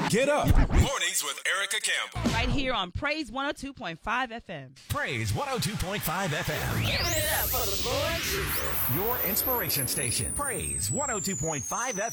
Get up. Mornings with Erica Campbell. Right here on Praise 102.5 FM. Praise 102.5 FM. Giving it up for the Lord Jesus. Your inspiration station. Praise 102.5 FM.